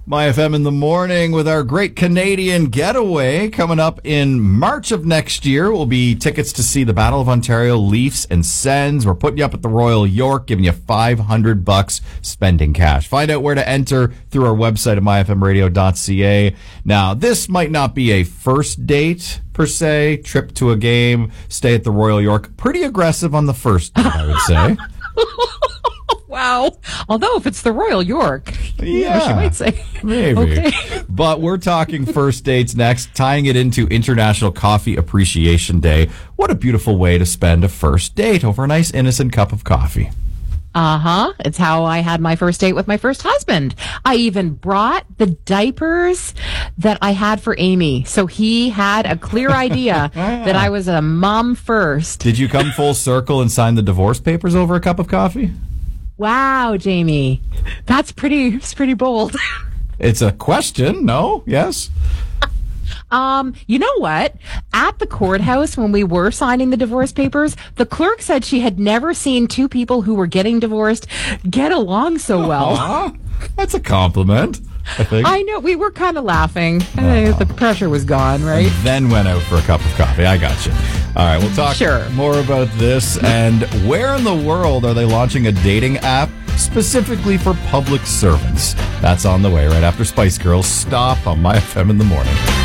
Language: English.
My FM in the morning with our great Canadian getaway coming up in March of next year. Will be tickets to see the Battle of Ontario, Leafs and Sens. We're putting you up at the Royal York, giving you $500 spending cash. Find out where to enter through our website at myfmradio.ca. Now, this might not be a first date per se, trip to a game, stay at the Royal York. Pretty aggressive on the first date, I would say. Wow. Although if it's the Royal York, yeah, you might say. Maybe. Okay. But we're talking first dates next, tying it into International Coffee Appreciation Day. What a beautiful way to spend a first date over a nice innocent cup of coffee. Uh-huh. It's how I had my first date with my first husband. I even brought the diapers that I had for Amy. So he had a clear idea that I was a mom first. Did you come full circle and sign the divorce papers over a cup of coffee? Wow, Jamie. It's pretty bold. It's a question. No? Yes? You know what? At the courthouse, when we were signing the divorce papers, the clerk said she had never seen two people who were getting divorced get along so well. That's a compliment, I think. I know. We were kind of laughing. The pressure was gone, right? And then went out for a cup of coffee. I got you. All right, we'll talk more about this. And where in the world are they launching a dating app specifically for public servants? That's on the way right after Spice Girls. Stop on My FM in the morning.